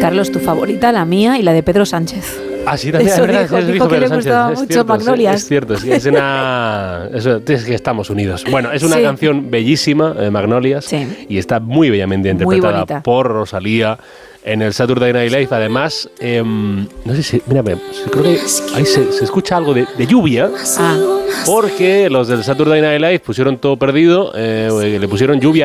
Carlos, tu favorita, la mía y la de Pedro Sánchez. Así también, eso verdad, dijo que le gustaba mucho Magnolias. Es cierto, es que estamos unidos. Bueno, es una canción bellísima, Magnolias, y está muy bellamente interpretada por Rosalía en el Saturday Night Live. Además, no sé si, mírame, creo que ahí se escucha algo de lluvia, porque los del Saturday Night Live pusieron Todo Perdido, le pusieron lluvia